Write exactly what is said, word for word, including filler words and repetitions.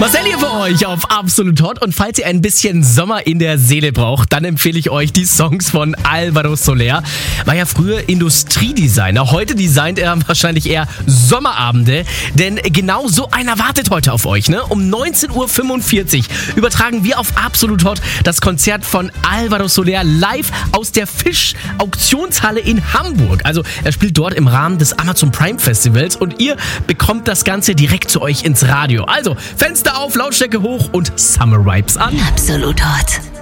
Marcel hier für euch auf Absolut Hot. Und falls ihr ein bisschen Sommer in der Seele braucht, dann empfehle ich euch die Songs von Alvaro Soler. War ja früher Industriedesigner. Heute designt er wahrscheinlich eher Sommerabende. Denn genau so einer wartet heute auf euch. Ne? Um neunzehn Uhr fünfundvierzig übertragen wir auf Absolut Hot das Konzert von Alvaro Soler live aus der Fisch-Auktionshalle in Hamburg. Also er spielt dort im Rahmen des Amazon Prime Festivals und ihr bekommt das Ganze direkt zu euch ins Radio. Also Fenster auf, Lautstärke hoch und Summer Vibes an. Absolut Hot.